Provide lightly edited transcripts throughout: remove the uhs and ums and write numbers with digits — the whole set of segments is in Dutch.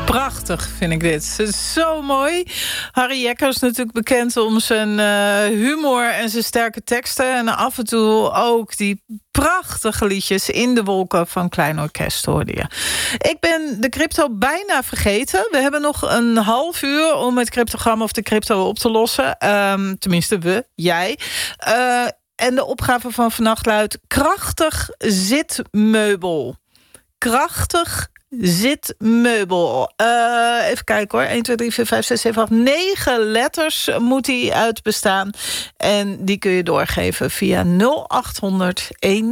Prachtig vind ik dit. Het is zo mooi. Harry Jekker is natuurlijk bekend om zijn humor en zijn sterke teksten. En af en toe ook die prachtige liedjes In de Wolken van Klein Orkest hoorde je. Ik ben de crypto bijna vergeten. We hebben nog een half uur om het cryptogram of de crypto op te lossen. Tenminste jij. En de opgave van vannacht luidt: krachtig zitmeubel. Krachtig zitmeubel. Even kijken hoor. 1, 2, 3, 4, 5, 6, 7, 8, 9 letters moet die uit bestaan. En die kun je doorgeven via 0800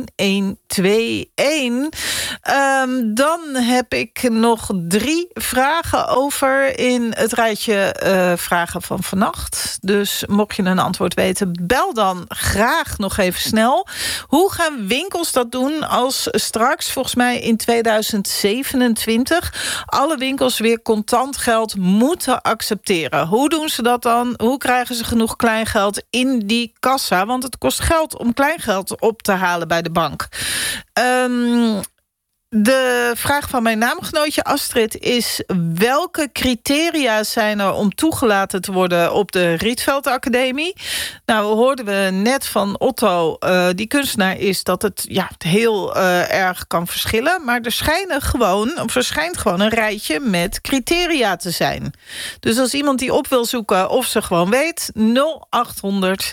1121. Dan heb ik nog 3 vragen over in het rijtje vragen van vannacht. Dus mocht je een antwoord weten, bel dan graag nog even snel. Hoe gaan winkels dat doen als straks, volgens mij in 2027... alle winkels weer contant geld moeten accepteren? Hoe doen ze dat dan? Hoe krijgen ze genoeg kleingeld in die kassa? Want het kost geld om kleingeld op te halen bij de bank. De vraag van mijn naamgenootje Astrid is: welke criteria zijn er om toegelaten te worden op de Rietveld Academie? Nou, hoorden we net van Otto, die kunstenaar is, dat het heel erg kan verschillen. Maar er verschijnt gewoon een rijtje met criteria te zijn. Dus als iemand die op wil zoeken of ze gewoon weet, 0800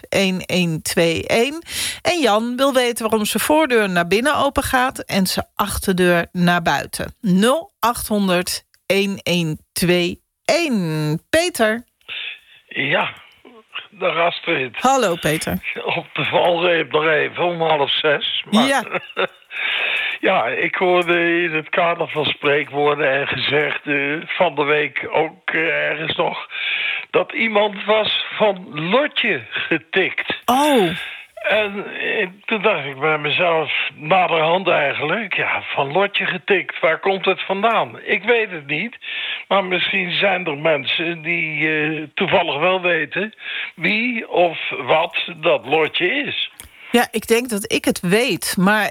1121. En Jan wil weten waarom zijn voordeur naar binnen open gaat en zijn achterdeur naar buiten. 0800 1121. Peter. Ja, dag Astrid. Hallo Peter. Op de valreep nog even om 5:30. Maar ja. Ja, ik hoorde in het kader van spreekwoorden en gezegd van de week ook ergens nog dat iemand was van lotje getikt. Oh. En toen dacht ik bij mezelf, naderhand eigenlijk, van lotje getikt, waar komt het vandaan? Ik weet het niet, maar misschien zijn er mensen die toevallig wel weten wie of wat dat lotje is. Ja, ik denk dat ik het weet. Maar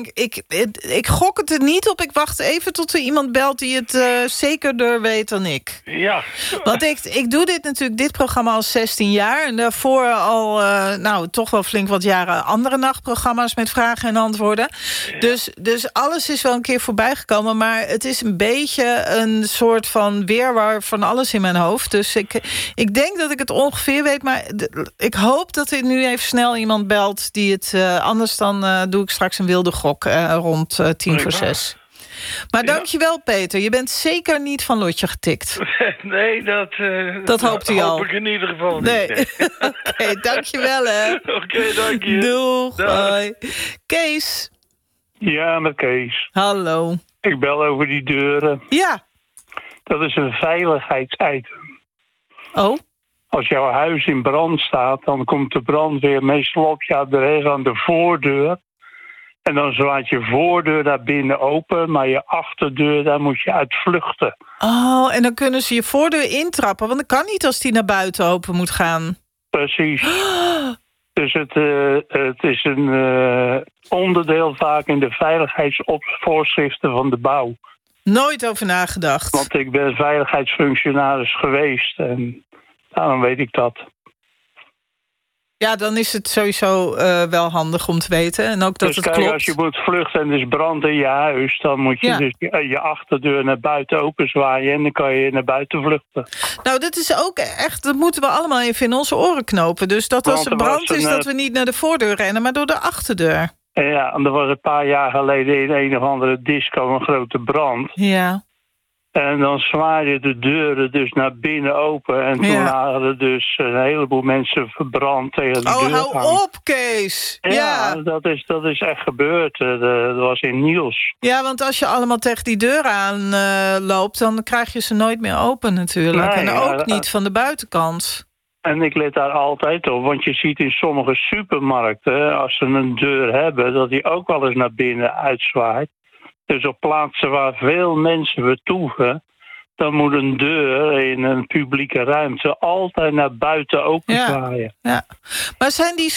ik gok het er niet op. Ik wacht even tot er iemand belt die het zekerder weet dan ik. Ja. Want ik doe dit programma al 16 jaar. En daarvoor al toch wel flink wat jaren andere nachtprogramma's met vragen en antwoorden. Ja. Dus alles is wel een keer voorbij gekomen. Maar het is een beetje een soort van weerwar van alles in mijn hoofd. Dus ik denk dat ik het ongeveer weet. Maar ik hoop dat er nu even snel iemand belt die het, anders dan doe ik straks een wilde gok rond 5:50. Maar dankjewel Peter, je bent zeker niet van lotje getikt. Nee, dat hoopt hij al. Hoop ik in ieder geval niet. Nee. Oké, dankjewel hè. Oké, dank je. Doeg. Hoi. Kees. Ja, met Kees. Hallo. Ik bel over die deuren. Ja. Dat is een veiligheidsitem. Oh? Als jouw huis in brand staat, dan komt de brandweer meestal op je adres aan de voordeur. En dan slaat je voordeur daar binnen open, maar je achterdeur, daar moet je uit vluchten. Oh, en dan kunnen ze je voordeur intrappen, want dat kan niet als die naar buiten open moet gaan. Precies. Dus het is een onderdeel vaak in de veiligheidsvoorschriften van de bouw. Nooit over nagedacht. Want ik ben veiligheidsfunctionaris geweest en daarom weet ik dat. Ja, dan is het sowieso wel handig om te weten. En ook dat dus het kijk, klopt. als je moet vluchten en er is brand in je huis, dan moet je dus je achterdeur naar buiten openzwaaien en dan kan je naar buiten vluchten. Nou, dat is ook echt, dat moeten we allemaal even in onze oren knopen. Dus dat als er brand is, dat we niet naar de voordeur rennen, maar door de achterdeur. Ja, en er was een paar jaar geleden in een of andere disco een grote brand. Ja. En dan zwaaiden de deuren dus naar binnen open. En toen waren er dus een heleboel mensen verbrand tegen de deur. Oh, hou op, Kees! Ja, dat is echt gebeurd. Dat was in Niels. Ja, want als je allemaal tegen die deur aan loopt, dan krijg je ze nooit meer open natuurlijk. Nee, en ook niet van de buitenkant. En ik let daar altijd op, want je ziet in sommige supermarkten, als ze een deur hebben, dat die ook wel eens naar binnen uitzwaait. Dus op plaatsen waar veel mensen vertoeven, dan moet een deur in een publieke ruimte altijd naar buiten openzwaaien. Ja. Maar zijn die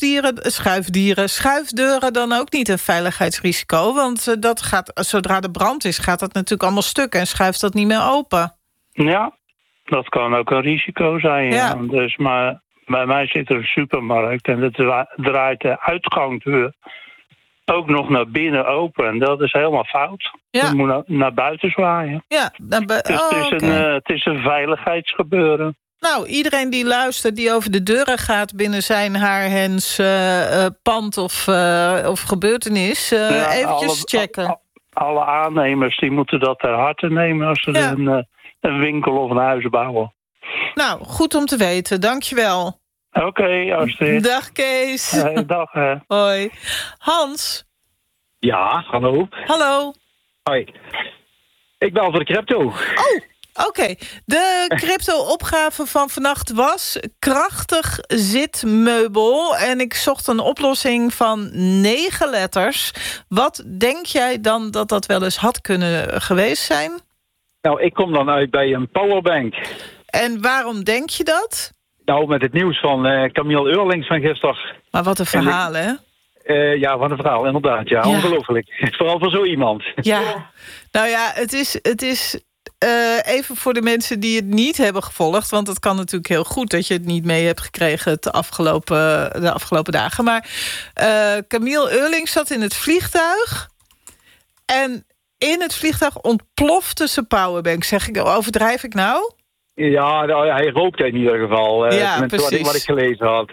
schuifdeuren dan ook niet een veiligheidsrisico? Want dat gaat, zodra er brand is, gaat dat natuurlijk allemaal stuk en schuift dat niet meer open. Ja, dat kan ook een risico zijn. Ja. Dus, maar bij mij zit er een supermarkt en het draait de uitgangsdeur ook nog naar binnen open. En dat is helemaal fout. Ja. Je moet naar buiten zwaaien. Ja, Dus het is een veiligheidsgebeuren. Nou, iedereen die luistert, die over de deuren gaat binnen zijn, haar, hens, pand of gebeurtenis, eventjes checken. Alle aannemers die moeten dat ter harte nemen als ze een winkel of een huis bouwen. Nou, goed om te weten. Dankjewel. Oké, Astrid. Dag Kees. Dag. Hoi. Hans. Ja, hallo. Hallo. Hoi. Ik bel voor de crypto. Oh, oké. De crypto-opgave van vannacht was krachtig zitmeubel. En ik zocht een oplossing van 9 letters. Wat denk jij dan dat dat wel eens had kunnen geweest zijn? Nou, ik kom dan uit bij een powerbank. En waarom denk je dat? Nou, met het nieuws van Camille Eurlings van gisteren. Maar wat een verhaal, hè? Ja, wat een verhaal, inderdaad. Ja, ongelooflijk. Vooral voor zo iemand. Ja, nou ja, het is even voor de mensen die het niet hebben gevolgd, want het kan natuurlijk heel goed dat je het niet mee hebt gekregen de afgelopen dagen. Maar Camille Eurlings zat in het vliegtuig en in het vliegtuig ontplofte zijn powerbank. Overdrijf ik nou? Ja, nou, hij rookte in ieder geval. Ja, precies. Wat ik gelezen had.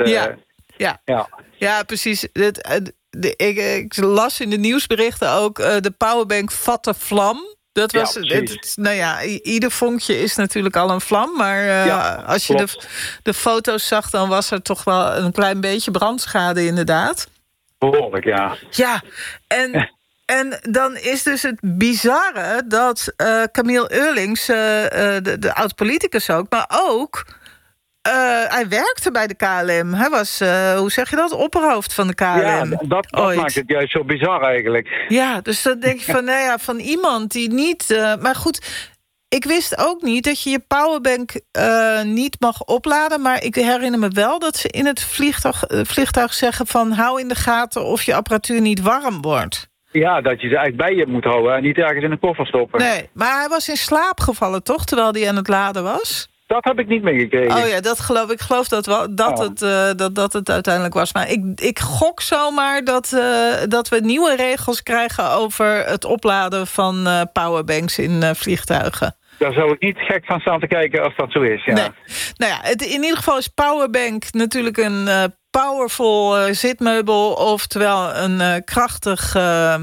Ja, precies. Ik las in de nieuwsberichten ook, de powerbank vatte vlam. Dat was, ieder vonkje is natuurlijk al een vlam. Maar als je de foto's zag, dan was er toch wel een klein beetje brandschade inderdaad. Behoorlijk, ja. Ja, en dan is dus het bizarre dat Camille Eurlings, de oud-politicus ook, maar ook, hij werkte bij de KLM. Hij was, hoe zeg je dat, opperhoofd van de KLM. Ja, dat maakt het juist zo bizar eigenlijk. Ja, dus dan denk je van, van iemand die niet... maar goed, ik wist ook niet dat je je powerbank niet mag opladen. Maar ik herinner me wel dat ze in het vliegtuig zeggen van, hou in de gaten of je apparatuur niet warm wordt. Ja, dat je ze eigenlijk bij je moet houden en niet ergens in een koffer stoppen. Nee, maar hij was in slaap gevallen, toch? Terwijl hij aan het laden was? Dat heb ik niet meegekregen. Oh ja, dat geloof ik. Ik geloof dat wel, dat het uiteindelijk was. Maar ik gok zomaar dat we nieuwe regels krijgen over het opladen van powerbanks in vliegtuigen. Daar zou ik niet gek van staan te kijken als dat zo is. Ja. Nee. Nou ja, in ieder geval is powerbank natuurlijk een powerful zitmeubel, oftewel een krachtig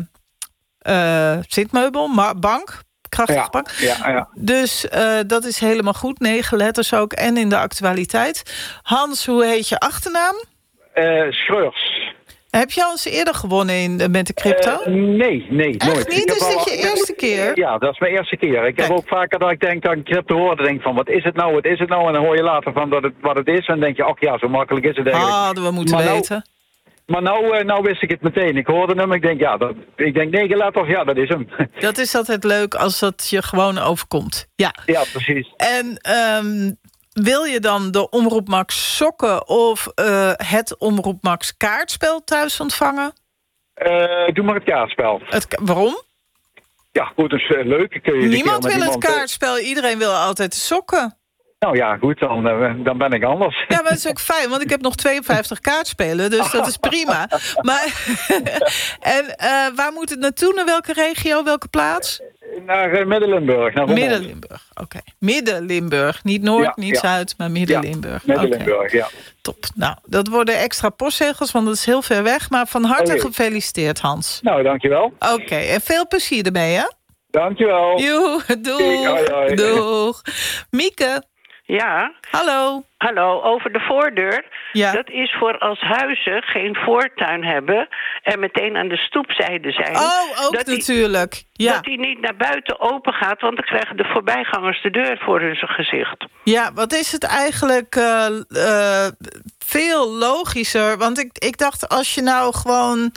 zitmeubel, bank. Krachtig bank. Ja. Dus dat is helemaal goed. 9 letters ook en in de actualiteit. Hans, hoe heet je achternaam? Schreurs. Heb je al eens eerder gewonnen met de crypto? Nee, echt nooit. Niet? Is dit je eerste keer? Ja, dat is mijn eerste keer. Ik heb ook vaker dat ik denk dat ik crypto hoorde, denk van wat is het nou? En dan hoor je later van wat het is en dan denk je, ach ja, zo makkelijk is het eigenlijk. Hadden we moeten weten. Maar nou wist ik het meteen. Ik hoorde hem, ik denk 9 letters, ja, dat is hem. Dat is altijd leuk als dat je gewoon overkomt. Ja, precies. En wil je dan de Omroep Max sokken of het Omroep Max kaartspel thuis ontvangen? Doe maar het kaartspel. Waarom? Ja, goed, dus leuk. Niemand wil het kaartspel, iedereen wil altijd de sokken. Nou ja, goed, dan ben ik anders. Ja, maar dat is ook fijn, want ik heb nog 52 kaartspelen, dus dat is prima. Maar en waar moet het naartoe? Naar welke regio, welke plaats? Naar Midden-Limburg. Midden-Limburg, oké. Midden-Limburg, niet Noord, niet Zuid, maar Midden-Limburg. Ja, Midden-Limburg, ja. Top. Nou, dat worden extra postzegels, want dat is heel ver weg. Maar van harte gefeliciteerd, Hans. Nou, dankjewel. Oké, en veel plezier ermee, hè? Dankjewel. Joe, doeg. Doeg. Mieke. Ja. Hallo, over de voordeur. Ja. Dat is voor als huizen geen voortuin hebben en meteen aan de stoepzijde zijn. Oh, ook natuurlijk. Dat die niet naar buiten open gaat, want dan krijgen de voorbijgangers de deur voor hun gezicht. Ja, wat is het eigenlijk veel logischer? Want ik dacht, als je nou gewoon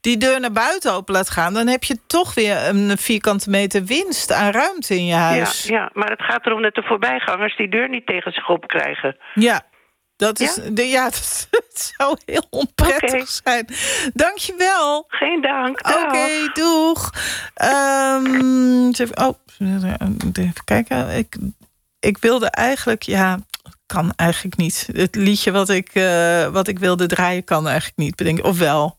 die deur naar buiten open laat gaan... dan heb je toch weer een vierkante meter winst aan ruimte in je huis. Ja, maar het gaat erom dat de voorbijgangers die deur niet tegen zich op krijgen. Ja, dat is, dat zou heel onprettig zijn. Dank je wel. Geen dank. Oké, doeg. Even kijken. Ik wilde eigenlijk... Ja, kan eigenlijk niet. Het liedje wat ik wilde draaien kan eigenlijk niet bedenken. Of wel?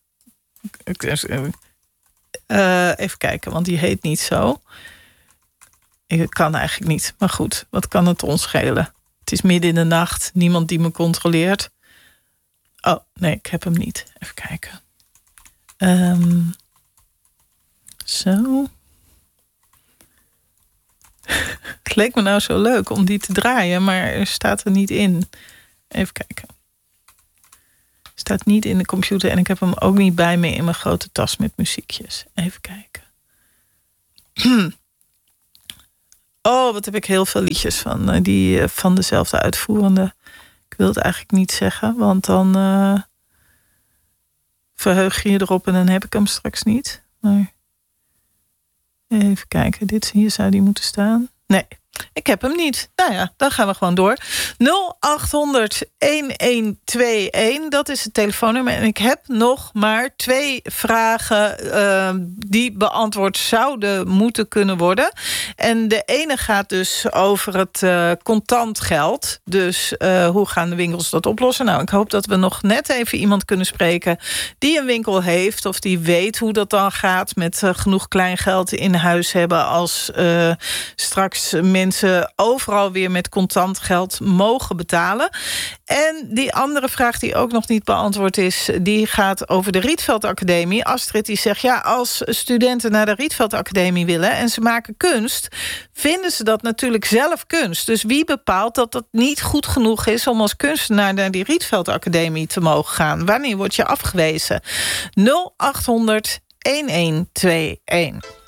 Even kijken, want die heet niet zo. Ik kan eigenlijk niet. Maar goed, wat kan het ons schelen? Het is midden in de nacht. Niemand die me controleert. Oh, nee, ik heb hem niet. Even kijken. Zo. Het leek me nou zo leuk om die te draaien, maar er staat er niet in. Even kijken. Staat niet in de computer en ik heb hem ook niet bij me in mijn grote tas met muziekjes. Even kijken. Oh, wat heb ik heel veel liedjes van. Die van dezelfde uitvoerende. Ik wil het eigenlijk niet zeggen, want dan verheug je erop en dan heb ik hem straks niet. Maar even kijken, hier zou die moeten staan. Nee, ik heb hem niet. Nou ja, dan gaan we gewoon door. 0800-1121, dat is het telefoonnummer. En ik heb nog maar 2 vragen die beantwoord zouden moeten kunnen worden. En de ene gaat dus over het contant geld. Dus hoe gaan de winkels dat oplossen? Nou, ik hoop dat we nog net even iemand kunnen spreken die een winkel heeft of die weet hoe dat dan gaat met genoeg kleingeld in huis hebben als straks mensen overal weer met contant geld mogen betalen. En die andere vraag die ook nog niet beantwoord is, die gaat over de Rietveld Academie. Astrid die zegt, ja, als studenten naar de Rietveld Academie willen en ze maken kunst, vinden ze dat natuurlijk zelf kunst. Dus wie bepaalt dat dat niet goed genoeg is om als kunstenaar naar die Rietveld Academie te mogen gaan? Wanneer word je afgewezen? 0800-1121.